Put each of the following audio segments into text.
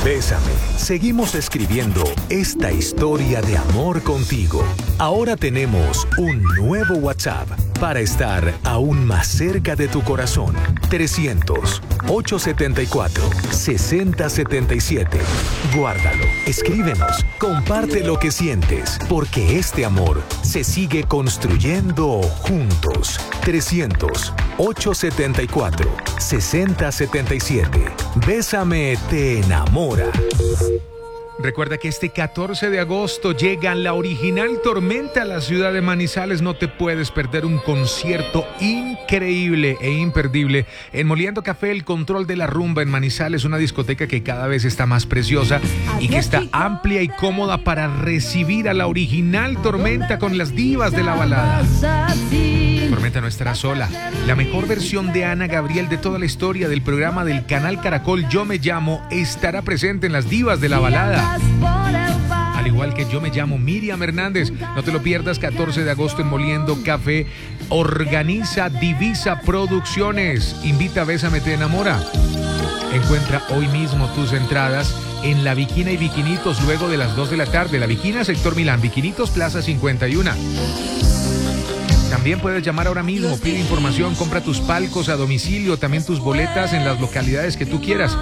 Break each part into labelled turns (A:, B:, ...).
A: Bésame. Seguimos escribiendo esta historia de amor contigo. Ahora tenemos un nuevo WhatsApp para estar aún más cerca de tu corazón. 300-874-6077. Guárdalo, escríbenos, comparte lo que sientes, porque este amor se sigue construyendo juntos. 300-874-6077. Bésame te enamora. Recuerda que este 14 de agosto llega la original Tormenta a la ciudad de Manizales. No te puedes perder un concierto increíble e imperdible en Moliendo Café, el control de la rumba en Manizales, una discoteca que cada vez está más preciosa y que está amplia y cómoda para recibir a la original Tormenta con las divas de la balada. Tormenta no estará sola. La mejor versión de Ana Gabriel de toda la historia del programa del canal Caracol, Yo Me Llamo, estará presente en las divas de la balada. Al igual que Yo Me Llamo, Miriam Hernández. No te lo pierdas, 14 de agosto en Moliendo Café. Organiza Divisa Producciones. Invita a Bésame Te Enamora. Encuentra hoy mismo tus entradas en La Viquina y Viquinitos luego de las 2 de la tarde. La Viquina, sector Milán. Viquinitos, Plaza 51. También puedes llamar ahora mismo, pide información, compra tus palcos a domicilio, también tus boletas en las localidades que tú quieras.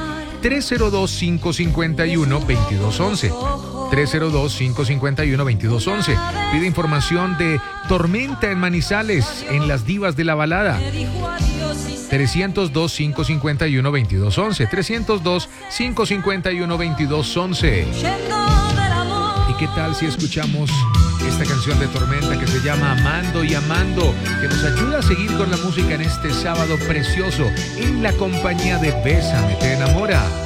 A: 302-551-2211. 302-551-2211. Pide información de Tormenta en Manizales, en las divas de la balada. 302-551-2211. 302-551-2211. ¿Y qué tal si escuchamos esta canción de Tormenta que se llama Amando y Amando, que nos ayuda a seguir con la música en este sábado precioso en la compañía de Bésame Te Enamora?